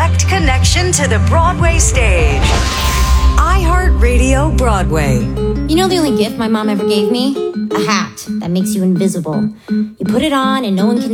direct connection to the Broadway stage. iHeartRadio Broadway. You know the only gift my mom ever gave me? A hat that makes you invisible. You put it on and no one can